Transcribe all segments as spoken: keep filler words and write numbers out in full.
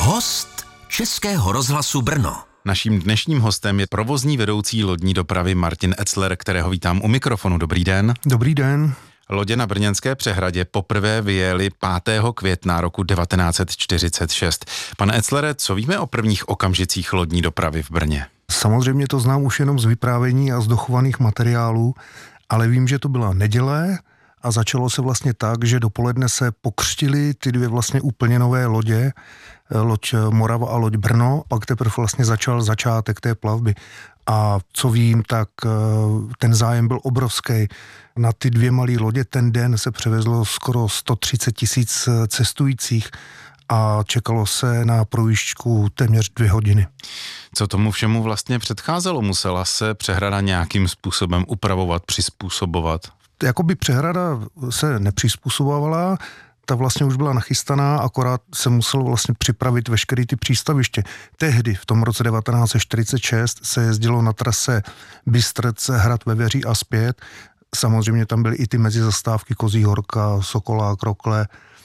Host Českého rozhlasu Brno. Naším dnešním hostem je provozní vedoucí lodní dopravy Martin Etzler, kterého vítám u mikrofonu. Dobrý den. Dobrý den. Lodě na brněnské přehradě poprvé vyjeli pátého května roku devatenáct set čtyřicet šest. Pane Etzlere, co víme o prvních okamžicích lodní dopravy v Brně? Samozřejmě to znám už jenom z vyprávění a z dochovaných materiálů, ale vím, že to byla neděle a začalo se vlastně tak, že dopoledne se pokřtily ty dvě vlastně úplně nové lodě, loď Morava a loď Brno, pak teprve vlastně začal začátek té plavby. A co vím, tak ten zájem byl obrovský. Na ty dvě malé lodě ten den se převezlo skoro sto třicet tisíc cestujících a čekalo se na projížďku téměř dvě hodiny. Co tomu všemu vlastně předcházelo? Musela se přehrada nějakým způsobem upravovat, přizpůsobovat? Jakoby přehrada se nepřizpůsobovala, ta vlastně už byla nachystaná, akorát se muselo vlastně připravit veškerý ty přístaviště. Tehdy, v tom roce devatenáct set čtyřicet šest, se jezdilo na trase Bystrec, Hrad Veveří a zpět. Samozřejmě tam byly i ty mezizastávky Kozí Horka, Sokolá, Krokle,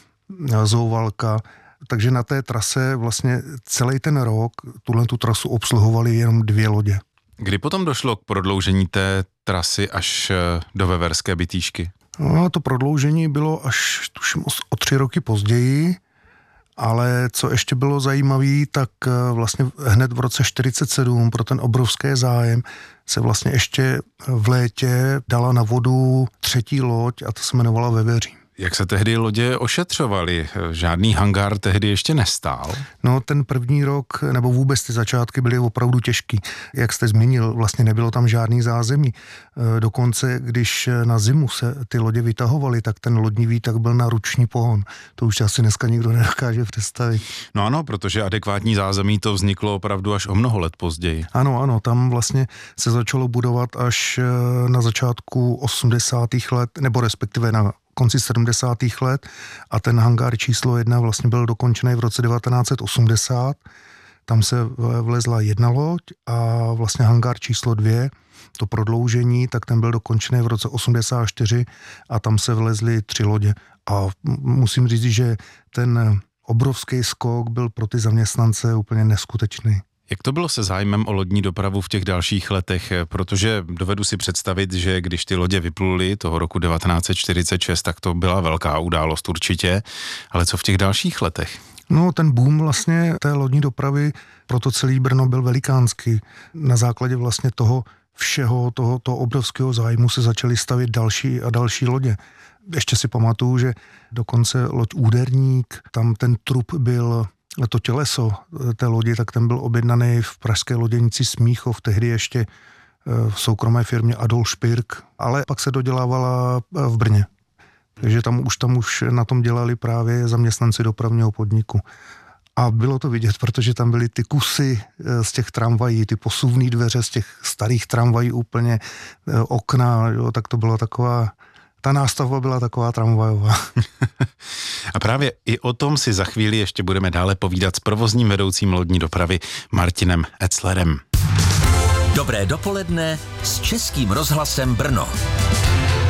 Zouvalka. Takže na té trase vlastně celý ten rok tuhle tu trasu obsluhovaly jenom dvě lodě. Kdy potom došlo k prodloužení té trasy až do Veverské Bytýšky? No, to prodloužení bylo až tuším o tři roky později, ale co ještě bylo zajímavé, tak vlastně hned v roce čtyřicet sedm pro ten obrovský zájem se vlastně ještě v létě dala na vodu třetí loď a to se jmenovala Veveří. Jak se tehdy lodě ošetřovaly? Žádný hangár tehdy ještě nestál? No ten první rok, nebo vůbec ty začátky byly opravdu těžký. Jak jste zmínil, vlastně nebylo tam žádný zázemí. Dokonce, když na zimu se ty lodě vytahovaly, tak ten lodní výtah byl na ruční pohon. To už asi dneska nikdo nedokáže představit. No ano, protože adekvátní zázemí to vzniklo opravdu až o mnoho let později. Ano, ano, tam vlastně se začalo budovat až na začátku osmdesátých let, nebo respektive na konci sedmdesátých let a ten hangár číslo jedna vlastně byl dokončený v roce devatenáct set osmdesát. Tam se vlezla jedna loď a vlastně hangár číslo dvě, to prodloužení, tak ten byl dokončený v roce osmdesát čtyři a tam se vlezly tři lodě. A musím říct, že ten obrovský skok byl pro ty zaměstnance úplně neskutečný. Jak to bylo se zájmem o lodní dopravu v těch dalších letech? Protože dovedu si představit, že když ty lodě vypluly toho roku devatenáct set čtyřicet šest, tak to byla velká událost určitě, ale co v těch dalších letech? No ten boom vlastně té lodní dopravy pro to celý Brno byl velikánský. Na základě vlastně toho všeho, toho, toho obrovského zájmu se začaly stavět další a další lodě. Ještě si pamatuju, že dokonce loď Úderník, tam ten trup byl, to těleso té lodi, tak ten byl objednaný v pražské loděnici Smíchov, tehdy ještě v soukromé firmě Adolf Špirk, ale pak se dodělávala v Brně. Takže tam už, tam už na tom dělali právě zaměstnanci dopravního podniku. A bylo to vidět, protože tam byly ty kusy z těch tramvají, ty posuvné dveře z těch starých tramvají úplně, okna, jo, tak to byla taková, ta nástavba byla taková tramvajová. A právě i o tom si za chvíli ještě budeme dále povídat s provozním vedoucím lodní dopravy Martinem Etzlerem. Dobré dopoledne s Českým rozhlasem Brno.